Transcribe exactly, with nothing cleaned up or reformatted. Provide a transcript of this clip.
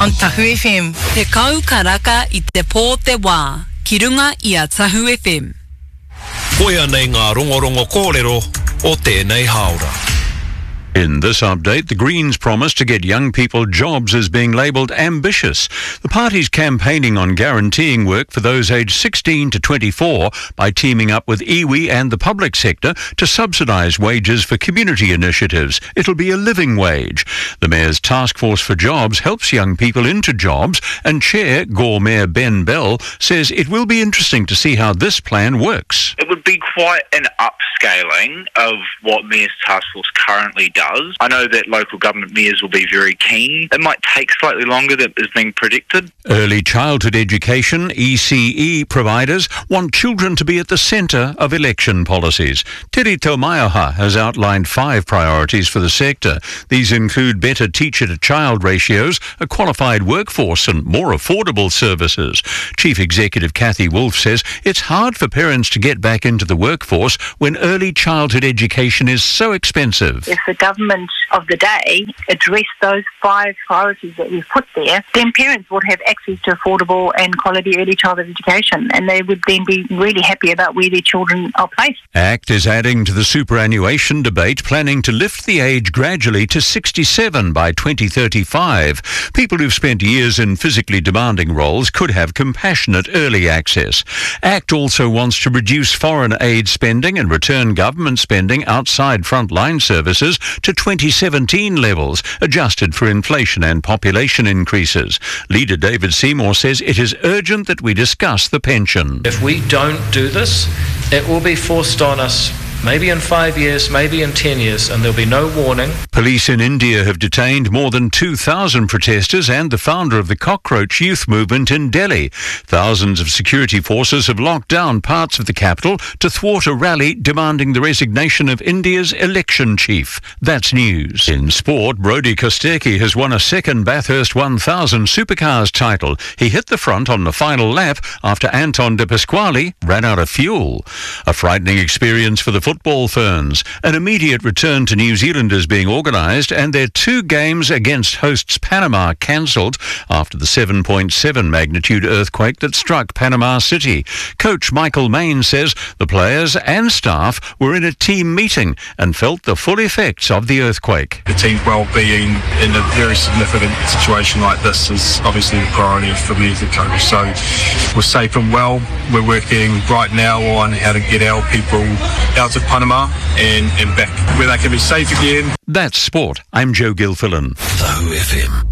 on Tahu F M. Te kau karaka I te pō te wā, ki runga I a Tahu F M. Koia nei ngā rongorongo kōrero o tēnei haora. In this update, the Greens promise to get young people jobs as being labelled ambitious. The party's campaigning on guaranteeing work for those aged sixteen to twenty-four by teaming up with iwi and the public sector to subsidise wages for community initiatives. It'll be a living wage. The Mayor's Task Force for Jobs helps young people into jobs, and Chair Gore Mayor Ben Bell says it will be interesting to see how this plan works. It would be quite an upscaling of what Mayor's Task Force currently does. I know that local government mayors will be very keen. It might take slightly longer than is being predicted. Early childhood education, E C E providers want children to be at the centre of election policies. Teri Taumaioha has outlined five priorities for the sector. These include better teacher-to-child ratios, a qualified workforce and more affordable services. Chief Executive Kathy Wolf says it's hard for parents to get back into the workforce when early childhood education is so expensive. If the government of the day addressed those five priorities that we've put there, then parents would have access to affordable and quality early childhood education, and they would then be really happy about where their children are placed. ACT is adding to the superannuation debate, planning to lift the age gradually to sixty-seven by twenty thirty-five. People who've spent years in physically demanding roles could have compassionate early access. ACT also wants to reduce foreign aid spending and return government spending outside frontline services to twenty seventeen levels, adjusted for inflation and population increases. Leader David Seymour says it is urgent that we discuss the pension. If we don't do this, it will be forced on us. Maybe in five years, maybe in ten years, and there'll be no warning. Police in India have detained more than two thousand protesters and the founder of the Cockroach Youth Movement in Delhi. Thousands of security forces have locked down parts of the capital to thwart a rally demanding the resignation of India's election chief. That's news. In sport, Brody Kostecki has won a second Bathurst one thousand Supercars title. He hit the front on the final lap after Anton De Pasquale ran out of fuel. A frightening experience for the football ferns. An immediate return to New Zealand is being organised, and their two games against hosts Panama cancelled after the seven point seven magnitude earthquake that struck Panama City. Coach Michael Main says the players and staff were in a team meeting and felt the full effects of the earthquake. The team's well-being in a very significant situation like this is obviously the priority for me as a coach. So we're safe and well. We're working right now on how to get our people out of Panama and, and back where they can be safe again. That's sport. I'm Joe Gilfillan. Tahu F M.